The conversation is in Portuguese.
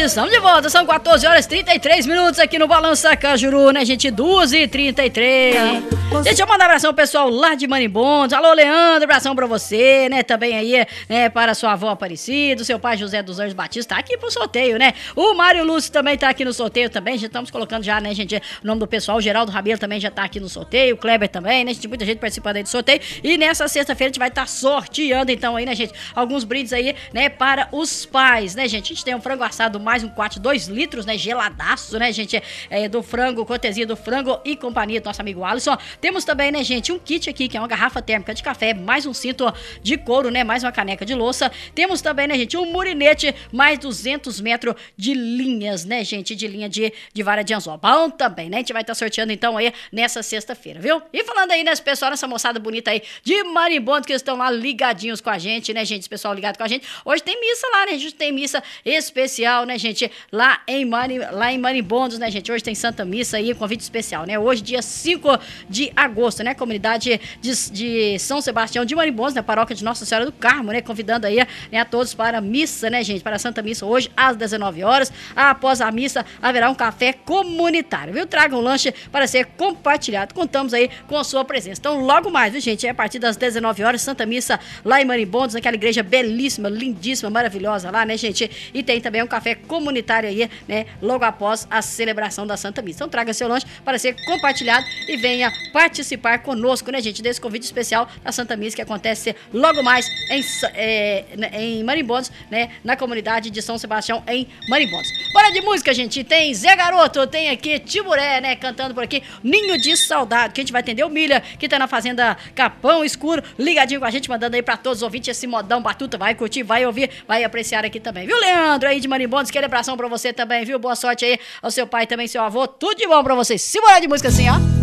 Estamos de volta, são 14 horas e 33 minutos aqui no Balança Cajuru, né, gente? 2h33. Gente, eu mando um abração pro pessoal lá de Marimbondos. Alô, Leandro, abração pra você, né? Também aí, né, para sua avó Aparecida, seu pai José dos Anjos Batista, tá aqui pro sorteio, né? O Mário Lúcio também tá aqui no sorteio também, já estamos colocando já, né, gente, o nome do pessoal. O Geraldo Rabelo também já tá aqui no sorteio, o Kleber também, né, gente? Muita gente participando aí do sorteio. E nessa sexta-feira a gente vai estar sorteando, então, aí, né, gente, alguns brindes aí, né, para os pais, né, gente? A gente tem um frango assado mais um quart de 2 litros, né, geladaço, né, gente? Do frango, cortesia do Frango e Companhia do nosso amigo Alisson. Temos também, né, gente, um kit aqui, que é uma garrafa térmica de café, mais um cinto de couro, né, mais uma caneca de louça. Temos também, né, gente, um murinete, mais 200 metros de linhas, né, gente, de linha de vara de anzol. Bom também, né? A gente vai estar sorteando, então, aí, nessa sexta-feira, viu? E falando aí, né, esse pessoal, nessa moçada bonita aí de Marimbondos, que estão lá ligadinhos com a gente, né, gente? Esse pessoal ligado com a gente. Hoje tem missa lá, né? A gente tem missa especial, né, gente? Lá em Marimbondos, né, gente? Hoje tem Santa Missa aí, convite especial, né? Hoje, dia 5 de agosto, né? Comunidade de São Sebastião de Marimbondos, né? Paróquia de Nossa Senhora do Carmo, né? Convidando aí, né, a todos para a missa, né, gente? Para a Santa Missa hoje, às 19 horas. Após a missa, haverá um café comunitário, viu? Traga um lanche para ser compartilhado. Contamos aí com a sua presença. Então, logo mais, viu, gente? É a partir das 19 horas, Santa Missa lá em Marimbondos, naquela igreja belíssima, lindíssima, maravilhosa lá, né, gente? E tem também um café comunitário aí, né? Logo após a celebração da Santa Missa. Então, traga seu lanche para ser compartilhado e venha participar conosco, né, gente? Desse convite especial da Santa Missa que acontece logo mais em Marimbondos, né? Na comunidade de São Sebastião, em Marimbondos. Bora de música, gente. Tem Zé Garoto, tem aqui Tiburé, né? Cantando por aqui, Ninho de Saudade, que a gente vai atender o Milha, que tá na Fazenda Capão Escuro, ligadinho com a gente, mandando aí pra todos os ouvintes esse modão batuta. Vai curtir, vai ouvir, vai apreciar aqui também. Viu, Leandro, aí de Marimbondos? Aquele abração pra você também, viu? Boa sorte aí ao seu pai também, seu avô. Tudo de bom pra vocês. Simbora de música assim, ó.